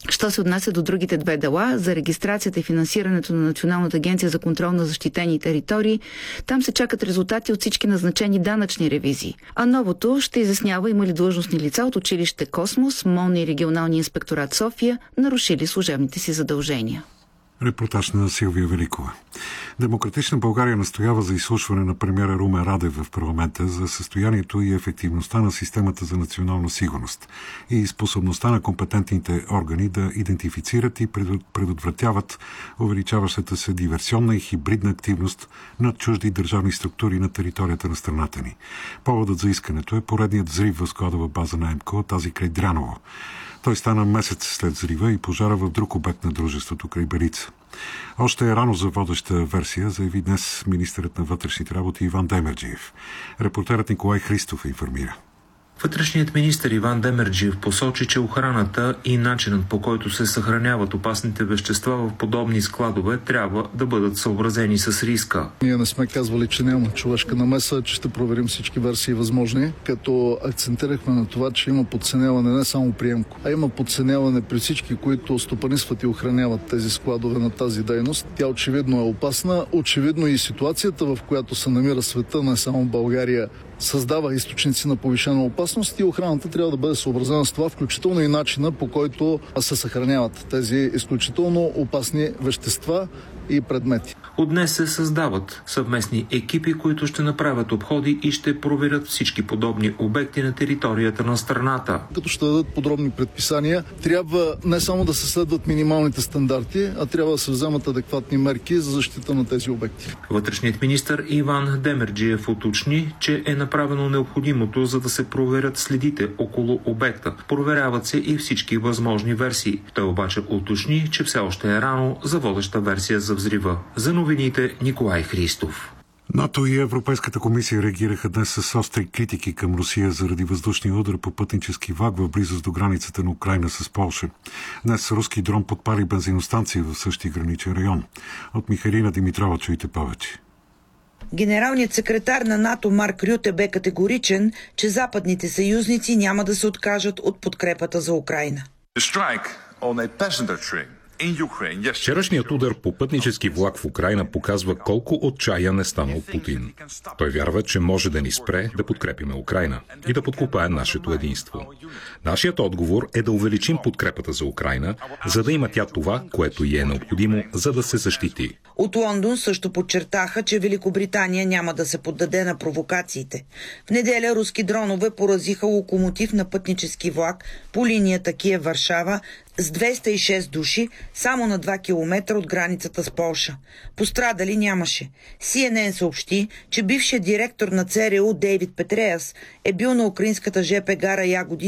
Що се отнася до другите две дела, за регистрацията и финансирането на Националната агенция за контрол на защитени територии, там се чакат резултати от всички назначени данъчни ревизии. А новото ще изяснява има ли длъжностни лица от училище Космос, МОН и регионалния инспекторат София нарушили служебните си задължения. Репортаж на Силвия Великова. Демократична България настоява за изслушване на премиера Румен Радев в парламента за състоянието и ефективността на системата за национална сигурност и способността на компетентните органи да идентифицират и предотвратяват увеличаващата се диверсионна и хибридна активност на чужди държавни структури на територията на страната ни. Поводът за искането е поредният взрив в складова база на МКО, тази край Дряново. Той стана месец след взрива и пожара в друг обект на дружеството край Белица. Още е рано за водеща версия, заяви днес министърът на вътрешните работи Иван Демерджиев. Репортерът Николай Христов информира. Вътрешният министър Иван Демерджиев посочи, че охраната и начинът, по който се съхраняват опасните вещества в подобни складове, трябва да бъдат съобразени с риска. Ние не сме казвали, че няма човешка намеса, че ще проверим всички версии възможни, като акцентирахме на това, че има подценяване не само при МКО, а има подценяване при всички, които стопанисват и охраняват тези складове на тази дейност. Тя очевидно е опасна, очевидно и ситуацията, в която се намира света, не само България, създава източници на повишена опасност и охраната трябва да бъде съобразена с това, включително и начина, по който се съхраняват тези изключително опасни вещества и предмети. От днес се създават съвместни екипи, които ще направят обходи и ще проверят всички подобни обекти на територията на страната. Като ще дадат подробни предписания, трябва не само да се следват минималните стандарти, а трябва да се вземат адекватни мерки за защита на тези обекти. Вътрешният министър Иван Демерджиев уточни, че е направено необходимото, за да се проверят следите около обекта. Проверяват се и всички възможни версии. Той обаче уточни, че все още е рано за водеща версия за взрива. За новините Николай Христов. НАТО и Европейската комисия реагираха днес с остри критики към Русия заради въздушния удар по пътнически влак в близост до границата на Украйна с Полша. Днес руски дрон подпали бензиностанция в същия граничен район. От Михайлина Димитрова чуйте повече. Генералният секретар на НАТО Марк Рюте бе категоричен, че западните съюзници няма да се откажат от подкрепата за Украйна. Вчерашният удар по пътнически влак в Украйна показва колко отчаян е станал Путин. Той вярва, че може да ни спре да подкрепиме Украйна и да подкопае нашето единство. Нашият отговор е да увеличим подкрепата за Украйна, за да има тя това, което й е необходимо, за да се защити. От Лондон също подчертаха, че Великобритания няма да се поддаде на провокациите. В неделя руски дронове поразиха локомотив на пътнически влак по линията Киев-Варшава с 206 души само на 2 км от границата с Полша. Пострадали нямаше. CNN съобщи, че бившият директор на ЦРУ Дейвид Петреяс е бил на украинската ЖП гара Ягоди